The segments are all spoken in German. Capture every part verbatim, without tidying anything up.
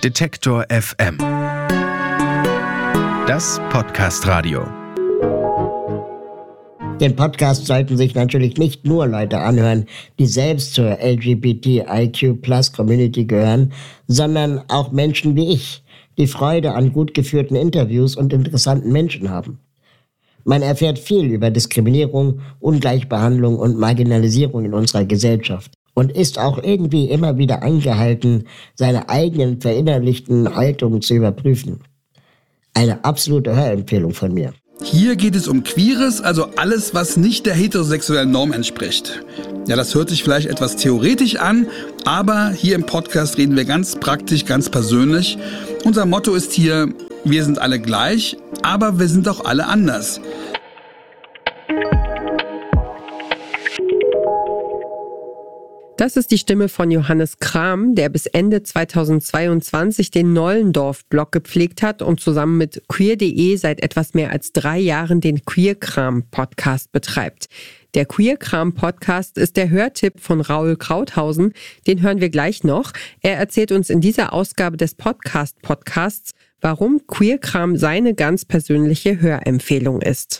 Detektor F M. Das Podcast-Radio. Den Podcast sollten sich natürlich nicht nur Leute anhören, die selbst zur L G B T I Q Plus Community gehören, sondern auch Menschen wie ich, die Freude an gut geführten Interviews und interessanten Menschen haben. Man erfährt viel über Diskriminierung, Ungleichbehandlung und Marginalisierung in unserer Gesellschaft und ist auch irgendwie immer wieder angehalten, seine eigenen verinnerlichten Haltungen zu überprüfen. Eine absolute Hörempfehlung von mir. Hier geht es um Queeres, also alles, was nicht der heterosexuellen Norm entspricht. Ja, das hört sich vielleicht etwas theoretisch an, aber hier im Podcast reden wir ganz praktisch, ganz persönlich. Unser Motto ist hier, wir sind alle gleich, aber wir sind auch alle anders. Das ist die Stimme von Johannes Kram, der bis Ende zweitausendzweiundzwanzig den Nollendorf-Blog gepflegt hat und zusammen mit queer punkt de seit etwas mehr als drei Jahren den Queer-Kram-Podcast betreibt. Der Queer-Kram-Podcast ist der Hörtipp von Raul Krauthausen, den hören wir gleich noch. Er erzählt uns in dieser Ausgabe des Podcast-Podcasts, warum Queer-Kram seine ganz persönliche Hörempfehlung ist.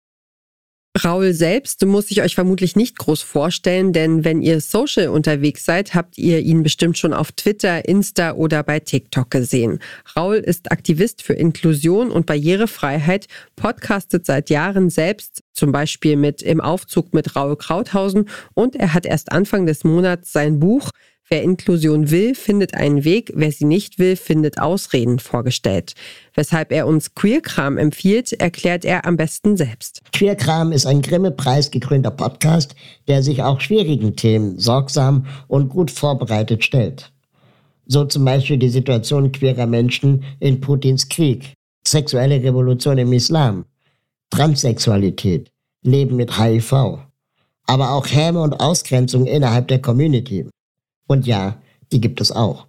Raul selbst muss ich euch vermutlich nicht groß vorstellen, denn wenn ihr social unterwegs seid, habt ihr ihn bestimmt schon auf Twitter, Insta oder bei TikTok gesehen. Raul ist Aktivist für Inklusion und Barrierefreiheit, podcastet seit Jahren selbst, zum Beispiel mit Im Aufzug mit Raul Krauthausen, und er hat erst Anfang des Monats sein Buch Wer Inklusion will, findet einen Weg, wer sie nicht will, findet Ausreden vorgestellt. Weshalb er uns Queer-Kram empfiehlt, erklärt er am besten selbst. Queer-Kram ist ein Grimme-Preis gekrönter Podcast, der sich auch schwierigen Themen sorgsam und gut vorbereitet stellt. So zum Beispiel die Situation queerer Menschen in Putins Krieg, sexuelle Revolution im Islam, Transsexualität, Leben mit H I V, aber auch Häme und Ausgrenzung innerhalb der Community. Und ja, die gibt es auch.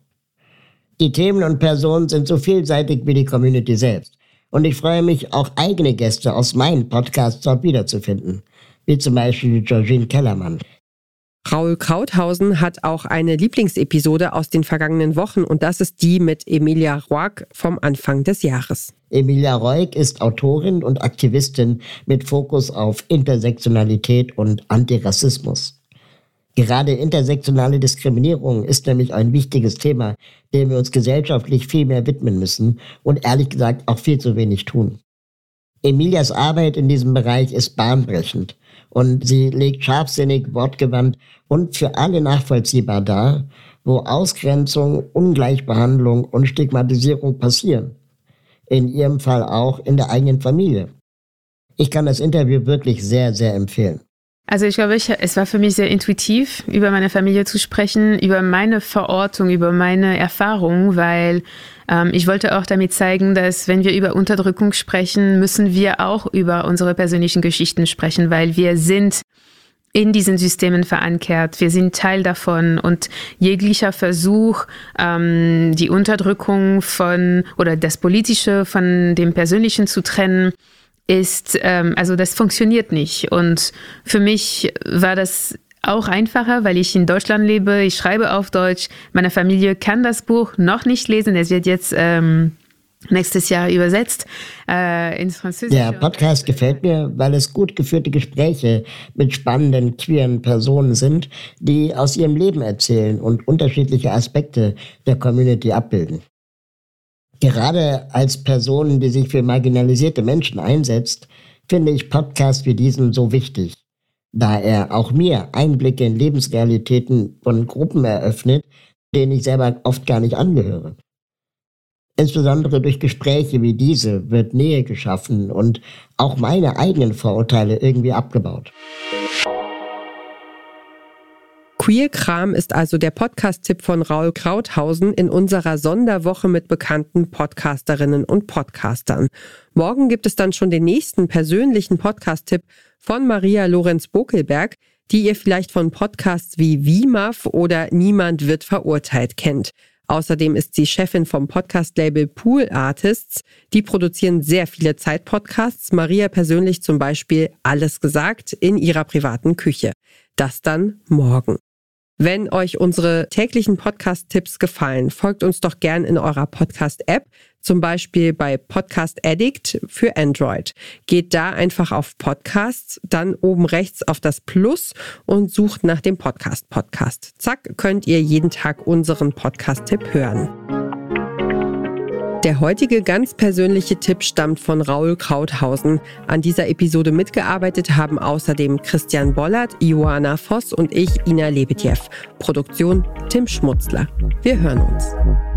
Die Themen und Personen sind so vielseitig wie die Community selbst. Und ich freue mich, auch eigene Gäste aus meinen Podcasts dort wiederzufinden. Wie zum Beispiel Georgine Kellermann. Raul Krauthausen hat auch eine Lieblingsepisode aus den vergangenen Wochen und das ist die mit Emilia Roark vom Anfang des Jahres. Emilia Roark ist Autorin und Aktivistin mit Fokus auf Intersektionalität und Antirassismus. Gerade intersektionale Diskriminierung ist nämlich ein wichtiges Thema, dem wir uns gesellschaftlich viel mehr widmen müssen und ehrlich gesagt auch viel zu wenig tun. Emilias Arbeit in diesem Bereich ist bahnbrechend und sie legt scharfsinnig, wortgewandt und für alle nachvollziehbar dar, wo Ausgrenzung, Ungleichbehandlung und Stigmatisierung passieren. In ihrem Fall auch in der eigenen Familie. Ich kann das Interview wirklich sehr, sehr empfehlen. Also ich glaube, ich, es war für mich sehr intuitiv, über meine Familie zu sprechen, über meine Verortung, über meine Erfahrung, weil ähm, ich wollte auch damit zeigen, dass wenn wir über Unterdrückung sprechen, müssen wir auch über unsere persönlichen Geschichten sprechen, weil wir sind in diesen Systemen verankert. Wir sind Teil davon und jeglicher Versuch, ähm, die Unterdrückung von oder das Politische von dem Persönlichen zu trennen, ist, ähm, also das funktioniert nicht. Und für mich war das auch einfacher, weil ich in Deutschland lebe, ich schreibe auf Deutsch, meine Familie kann das Buch noch nicht lesen, es wird jetzt ähm, nächstes Jahr übersetzt äh, ins Französische. Der Podcast gefällt mir, weil es gut geführte Gespräche mit spannenden, queeren Personen sind, die aus ihrem Leben erzählen und unterschiedliche Aspekte der Community abbilden. Gerade als Person, die sich für marginalisierte Menschen einsetzt, finde ich Podcasts wie diesen so wichtig, da er auch mir Einblicke in Lebensrealitäten von Gruppen eröffnet, denen ich selber oft gar nicht angehöre. Insbesondere durch Gespräche wie diese wird Nähe geschaffen und auch meine eigenen Vorurteile irgendwie abgebaut. Queer-Kram ist also der Podcast-Tipp von Raul Krauthausen in unserer Sonderwoche mit bekannten Podcasterinnen und Podcastern. Morgen gibt es dann schon den nächsten persönlichen Podcast-Tipp von Maria Lorenz-Bokelberg, die ihr vielleicht von Podcasts wie W M A F oder Niemand wird verurteilt kennt. Außerdem ist sie Chefin vom Podcast-Label Pool Artists. Die produzieren sehr viele Zeit-Podcasts. Maria persönlich zum Beispiel Alles gesagt in ihrer privaten Küche. Das dann morgen. Wenn euch unsere täglichen Podcast-Tipps gefallen, folgt uns doch gern in eurer Podcast-App, zum Beispiel bei Podcast Addict für Android. Geht da einfach auf Podcasts, dann oben rechts auf das Plus und sucht nach dem Podcast-Podcast. Zack, könnt ihr jeden Tag unseren Podcast-Tipp hören. Der heutige ganz persönliche Tipp stammt von Raul Krauthausen. An dieser Episode mitgearbeitet haben außerdem Christian Bollert, Joanna Voss und ich, Ina Lebetjew. Produktion Tim Schmutzler. Wir hören uns.